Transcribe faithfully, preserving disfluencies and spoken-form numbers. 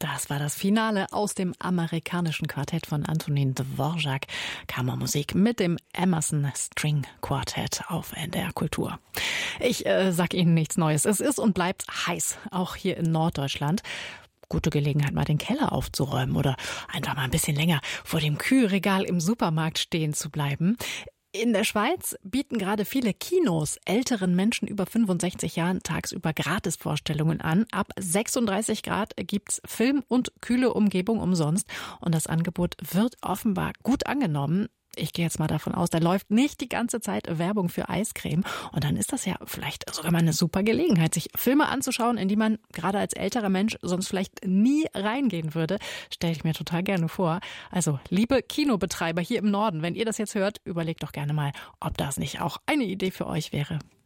Das war das Finale aus dem amerikanischen Quartett von Antonin Dvorak. Kammermusik mit dem Emerson String Quartett auf N D R Kultur. Ich äh, sag Ihnen nichts Neues. Es ist und bleibt heiß, auch hier in Norddeutschland. Gute Gelegenheit, mal den Keller aufzuräumen oder einfach mal ein bisschen länger vor dem Kühlregal im Supermarkt stehen zu bleiben. In der Schweiz bieten gerade viele Kinos älteren Menschen über fünfundsechzig Jahren tagsüber Gratisvorstellungen an. Ab sechsunddreißig Grad gibt's Film und kühle Umgebung umsonst. Und das Angebot wird offenbar gut angenommen. Ich gehe jetzt mal davon aus, da läuft nicht die ganze Zeit Werbung für Eiscreme. Und dann ist das ja vielleicht sogar mal eine super Gelegenheit, sich Filme anzuschauen, in die man gerade als älterer Mensch sonst vielleicht nie reingehen würde. Stelle ich mir total gerne vor. Also, liebe Kinobetreiber hier im Norden, wenn ihr das jetzt hört, überlegt doch gerne mal, ob das nicht auch eine Idee für euch wäre.